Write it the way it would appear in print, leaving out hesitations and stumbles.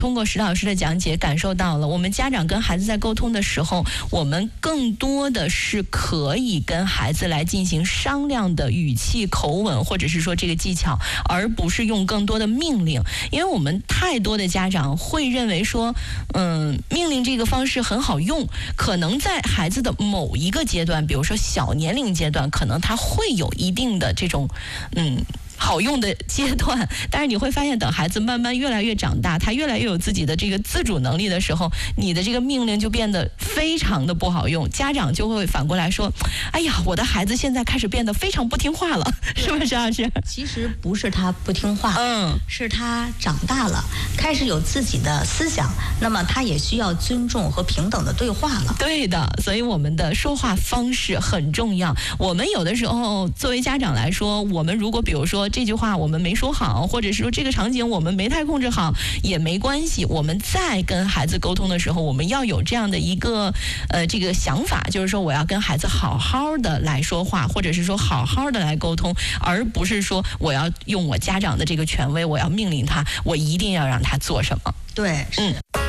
通过石老师的讲解，感受到了我们家长跟孩子在沟通的时候，我们更多的是可以跟孩子来进行商量的语气、口吻，或者是说这个技巧，而不是用更多的命令。因为我们太多的家长会认为说，命令这个方式很好用，可能在孩子的某一个阶段，比如说小年龄阶段，可能他会有一定的这种，好用的阶段，但是你会发现，等孩子慢慢越来越长大，他越来越有自己的这个自主能力的时候，你的这个命令就变得非常的不好用，家长就会反过来说：“哎呀，我的孩子现在开始变得非常不听话了，是不是老师？” 其实不是他不听话，是他长大了，开始有自己的思想，那么他也需要尊重和平等的对话了。 对的，所以我们的说话方式很重要。我们有的时候作为家长来说，我们如果比如说这句话我们没说好，或者是说这个场景我们没太控制好，也没关系。我们在跟孩子沟通的时候，我们要有这样的一个这个想法，就是说我要跟孩子好好的来说话，或者是说好好的来沟通，而不是说我要用我家长的这个权威，我要命令他，我一定要让他做什么。 对，是。